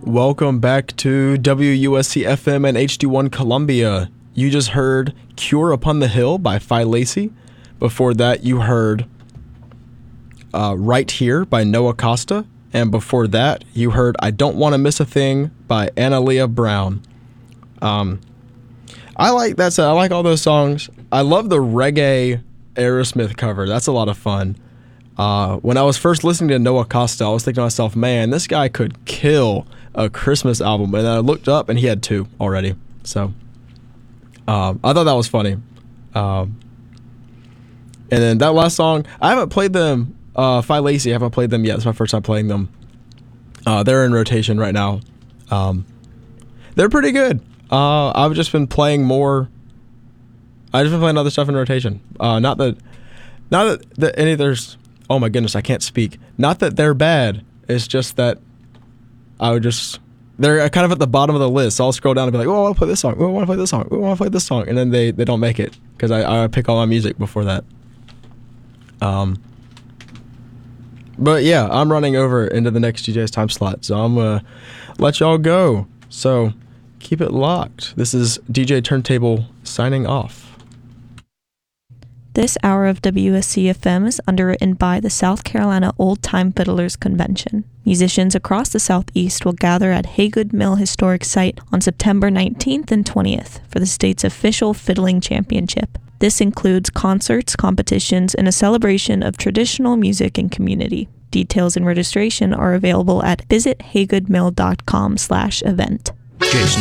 Welcome back to WUSC FM and HD1 Columbia. You just heard Cure Upon the Hill by Phi Lacey. Before that, you heard Right Here by Noah Costa. And before that, you heard I Don't Want to Miss a Thing by Analia Brown. I like that set. I like all those songs. I love the reggae Aerosmith cover. That's a lot of fun. When I was first listening to Noah Costa, I was thinking to myself, man, this guy could kill a Christmas album. And then I looked up and he had 2 already. So I thought that was funny. And then that last song, I haven't played them. Phi Lacey, I haven't played them yet. It's my first time playing them. They're in rotation right now. They're pretty good. I've just been playing more. I've just been playing other stuff in rotation. Not that any of there's. Oh my goodness, I can't speak. Not that they're bad. It's just that they're kind of at the bottom of the list. So I'll scroll down and be like, oh, I want to play this song. Oh, I want to play this song. Oh, I want to play this song. And then they don't make it because I pick all my music before that. But yeah, I'm running over into the next DJ's time slot. So I'm going to let y'all go. So keep it locked. This is DJ Turntable signing off. This hour of WSC-FM is underwritten by the South Carolina Old Time Fiddlers Convention. Musicians across the Southeast will gather at Haygood Mill Historic Site on September 19th and 20th for the state's official fiddling championship. This includes concerts, competitions, and a celebration of traditional music and community. Details and registration are available at visithaygoodmill.com/event. Jason